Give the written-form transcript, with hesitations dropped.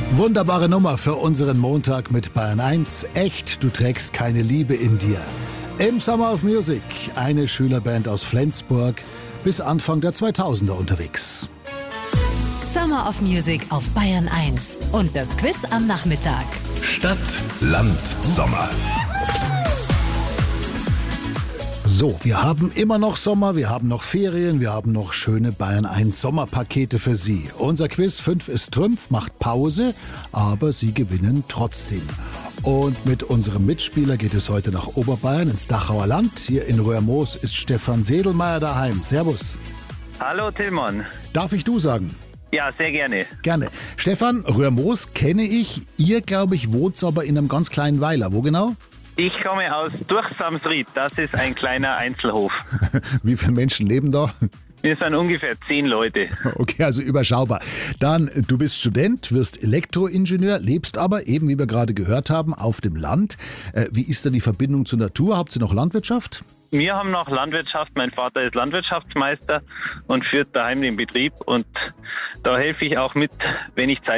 Wunderbare Nummer für unseren Montag mit Bayern 1. Echt, du trägst keine Liebe in dir. Im Summer of Music, eine Schülerband aus Flensburg, bis Anfang der 2000er unterwegs. Summer of Music auf Bayern 1 und das Quiz am Nachmittag. Stadt, Land, Sommer. So, wir haben immer noch Sommer, wir haben noch Ferien, wir haben noch schöne Bayern 1 Sommerpakete für Sie. Unser Quiz 5 ist Trümpf, macht Pause, aber Sie gewinnen trotzdem. Und mit unserem Mitspieler geht es heute nach Oberbayern ins Dachauer Land. Hier in Röhrmoos ist Stefan Sedelmeier daheim. Servus. Hallo Tillmann. Darf ich du sagen? Ja, sehr gerne. Gerne. Stefan, Röhrmoos kenne ich. Ihr, glaube ich, wohnt aber in einem ganz kleinen Weiler. Wo genau? Ich komme aus Durchsamsried. Das ist ein kleiner Einzelhof. Wie viele Menschen leben da? Wir sind ungefähr 10 Leute. Okay, also überschaubar. Dann, du bist Student, wirst Elektroingenieur, lebst aber, eben wie wir gerade gehört haben, auf dem Land. Wie ist da die Verbindung zur Natur? Habt ihr noch Landwirtschaft? Wir haben noch Landwirtschaft. Mein Vater ist Landwirtschaftsmeister und führt daheim den Betrieb. Und da helfe ich auch mit, wenn ich Zeit